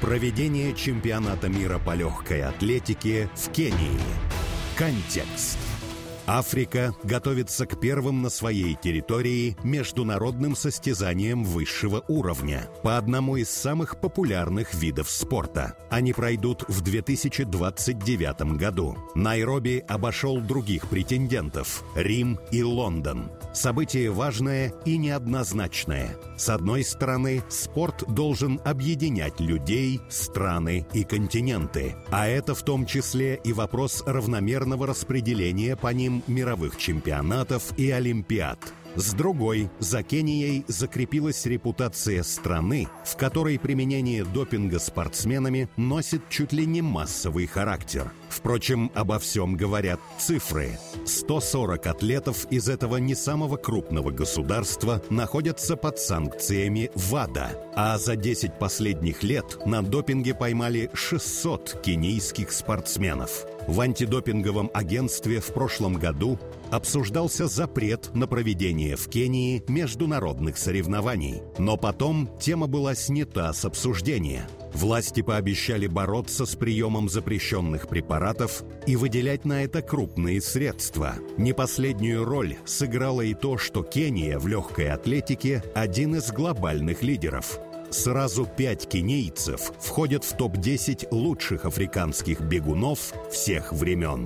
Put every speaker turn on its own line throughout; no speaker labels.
Проведение чемпионата мира по легкой атлетике в Кении. Контекст. Африка готовится к первым на своей территории международным состязаниям высшего уровня по одному из самых популярных видов спорта. Они пройдут в 2029 году. Найроби обошел других претендентов – Рим и Лондон. Событие важное и неоднозначное. С одной стороны, спорт должен объединять людей, страны и континенты. А это в том числе и вопрос равномерного распределения по ним мировых чемпионатов и олимпиад. С другой, за Кенией закрепилась репутация страны, в которой применение допинга спортсменами носит чуть ли не массовый характер. Впрочем, обо всем говорят цифры. 140 атлетов из этого не самого крупного государства находятся под санкциями ВАДА, а за 10 последних лет на допинге поймали 600 кенийских спортсменов. В антидопинговом агентстве в прошлом году обсуждался запрет на проведение в Кении международных соревнований. Но потом тема была снята с обсуждения. Власти пообещали бороться с приемом запрещенных препаратов и выделять на это крупные средства. Не последнюю роль сыграло и то, что Кения в легкой атлетике один из глобальных лидеров. Сразу 5 кенийцев входят в топ-10 лучших африканских бегунов всех времен.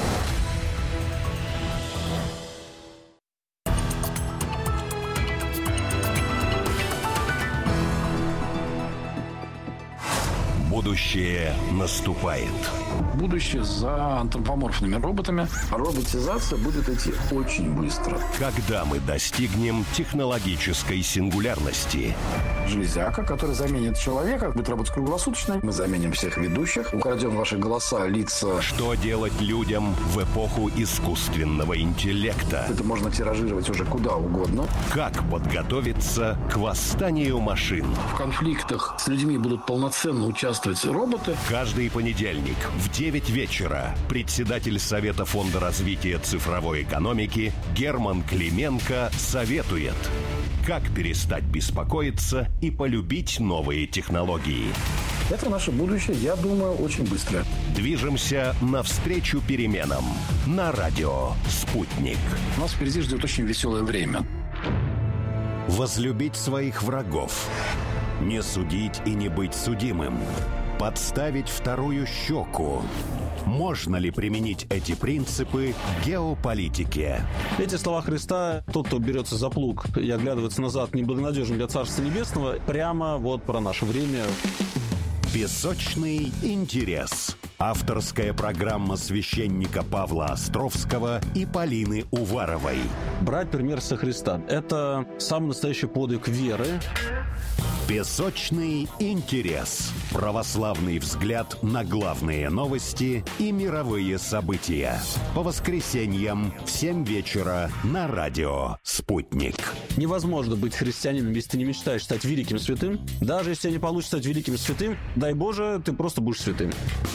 Будущее наступает.
Будущее за антропоморфными роботами.
Роботизация будет идти очень быстро.
Когда мы достигнем технологической сингулярности?
Железяка, которая заменит человека, будет работать круглосуточно.
Мы заменим всех ведущих, украдем ваши голоса, лица.
Что делать людям в эпоху искусственного интеллекта?
Это можно тиражировать уже куда угодно.
Как подготовиться к восстанию машин?
В конфликтах с людьми будут полноценно участвовать роботы.
Каждый понедельник в 9 вечера председатель Совета фонда развития цифровой экономики Герман Клименко советует, как перестать беспокоиться и полюбить новые технологии.
Это наше будущее, я думаю, очень быстро.
Движемся навстречу переменам на радио «Спутник».
Нас впереди ждет очень веселое время.
Возлюбить своих врагов. Не судить и не быть судимым. Подставить вторую щеку. Можно ли применить эти принципы к геополитике?
Эти слова Христа: тот, кто берется за плуг и оглядывается назад, неблагонадежен для Царства Небесного, прямо вот про наше время.
Песочный интерес. Авторская программа священника Павла Островского и Полины Уваровой.
Брать пример со Христа – это самый настоящий подвиг веры.
Песочный интерес. Православный взгляд на главные новости и мировые события. По воскресеньям в 7 вечера на радио «Спутник».
Невозможно быть христианином, если ты не мечтаешь стать великим святым. Даже если не получится стать великим святым, дай Боже, ты просто будешь святым.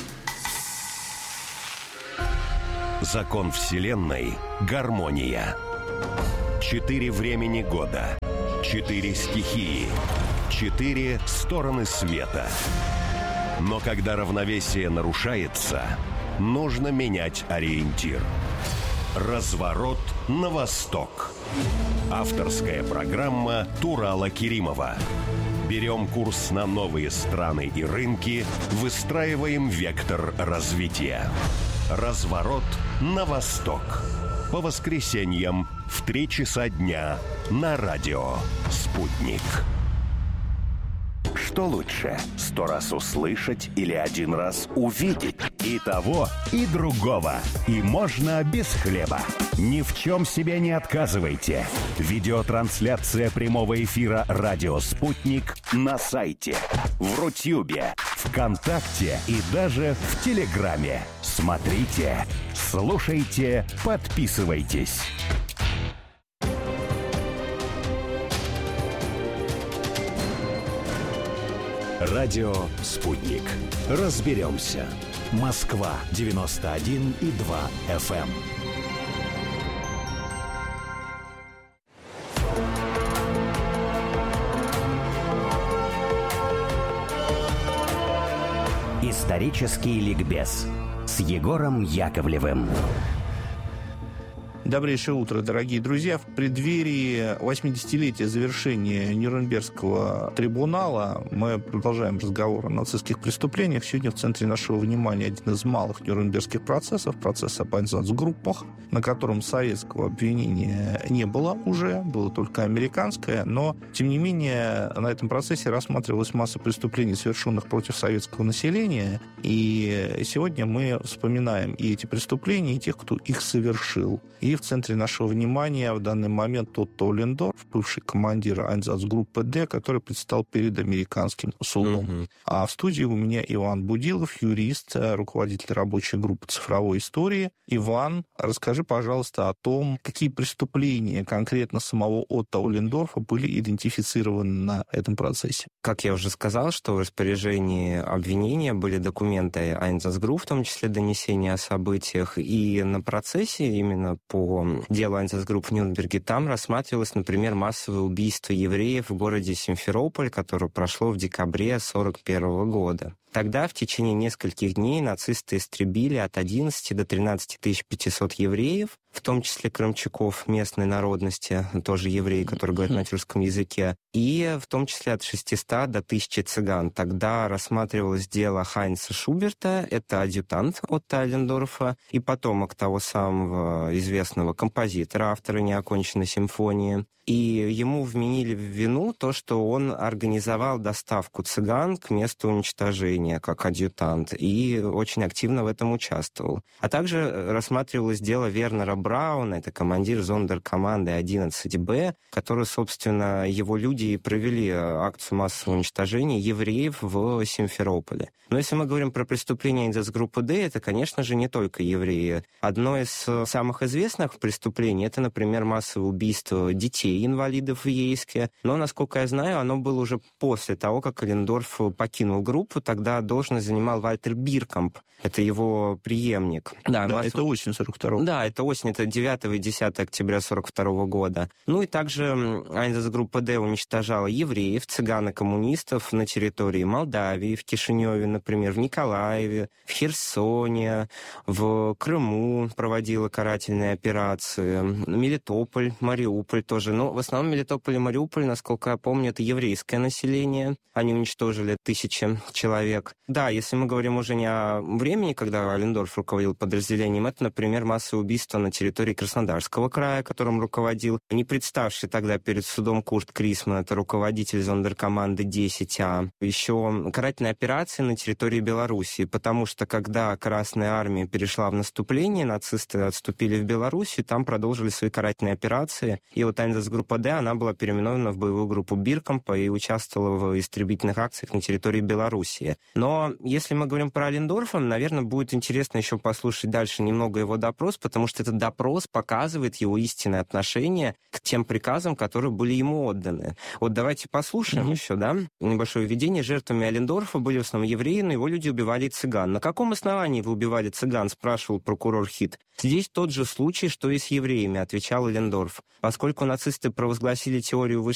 Закон Вселенной – гармония. 4 времени года. 4 стихии. 4 стороны света. Но когда равновесие нарушается, нужно менять ориентир. Разворот на восток. Авторская программа Турала Керимова. Берем курс на новые страны и рынки, выстраиваем вектор развития. Разворот на восток. По воскресеньям в 3 часа дня на радио «Спутник». Что лучше, 100 раз услышать или 1 раз увидеть? И того, и другого. И можно без хлеба. Ни в чем себе не отказывайте. Видеотрансляция прямого эфира «Радио Спутник» на сайте, в Рутюбе, ВКонтакте и даже в Телеграме. Смотрите, слушайте, подписывайтесь. Радио «Спутник». Разберемся. Москва, 91,2 FM.
Исторический ликбез с Егором Яковлевым.
Добрейшее утро, дорогие друзья. В преддверии 80-летия завершения Нюрнбергского трибунала мы продолжаем разговор о нацистских преступлениях. Сегодня в центре нашего внимания один из малых нюрнбергских процессов, процесс об айнсацгруппах, на котором советского обвинения не было уже, было только американское, но, тем не менее, на этом процессе рассматривалась масса преступлений, совершенных против советского населения, и сегодня мы вспоминаем и эти преступления, и тех, кто их совершил. И в центре нашего внимания в данный момент Отто Уллендорф, бывший командир айнсацгруппы «Д», который предстал перед американским судом. А в студии у меня Иван Будилов, юрист, руководитель рабочей группы цифровой истории. Иван, расскажи, пожалуйста, о том, какие преступления конкретно самого Отто Уллендорфа были идентифицированы на этом процессе.
Как я уже сказал, что в распоряжении обвинения были документы айнсацгрупп, в том числе донесения о событиях, и на процессе именно по делу айнсацгрупп в Нюрнберге там рассматривалось, например, массовое убийство евреев в городе Симферополь, которое прошло в декабре 1941 года. Тогда в течение нескольких дней нацисты истребили от 11 до 13 500 евреев, в том числе крымчаков местной народности, тоже евреи, которые говорят на тюркском языке, и в том числе от 600 до 1000 цыган. Тогда рассматривалось дело Хайнца Шуберта, это адъютант Отто Уллендорфа и потомок того самого известного композитора, автора неоконченной симфонии. И ему вменили в вину то, что он организовал доставку цыган к месту уничтожения как адъютант и очень активно в этом участвовал. А также рассматривалось дело Вернера Брауна, это командир зондеркоманды 11Б, который, собственно, его люди и провели акцию массового уничтожения евреев в Симферополе. Но если мы говорим про преступления айнсацгруппы «Д», это, конечно же, не только евреи. Одно из самых известных преступлений — это, например, массовое убийство детей, инвалидов в Ейске. Но, насколько я знаю, оно было уже после того, как Уллендорф покинул группу. Тогда должность занимал Вальтер Биркамп. Это его преемник.
Да, это осень 42-го.
Да, это осень, это 9 и 10 октября 42-го года. Ну и также айнсацгруппа «Д» уничтожала евреев, цыган и коммунистов на территории Молдавии, в Кишиневе, например, в Николаеве, в Херсоне, в Крыму проводила карательные операции, Мелитополь, Мариуполь тоже. Но в основном Мелитополь и Мариуполь, насколько я помню, это еврейское население. Они уничтожили 1000 человек. Да, если мы говорим уже не о времени, когда Уллендорф руководил подразделением, это, например, массовое убийство на территории Краснодарского края, которым руководил не представший тогда перед судом Курт Крисман, это руководитель зондеркоманды 10А. Еще карательные операции на территории Белоруссии, потому что когда Красная Армия перешла в наступление, нацисты отступили в Белоруссию, там продолжили свои карательные операции. И вот айнсацгруппа «Д», она была переименована в боевую группу Биркампа и участвовала в истребительных акциях на территории Белоруссии. Но если мы говорим про Уллендорфа, наверное, будет интересно еще послушать дальше немного его допрос, потому что этот допрос показывает его истинное отношение к тем приказам, которые были ему отданы. Вот давайте послушаем еще, да? Небольшое введение. Жертвами Уллендорфа были в основном евреи, но его люди убивали цыган. На каком основании вы убивали цыган, спрашивал прокурор Хит. Здесь тот же случай, что и с евреями, отвечал Уллендорф. Поскольку нацисты провозгласили теорию высшей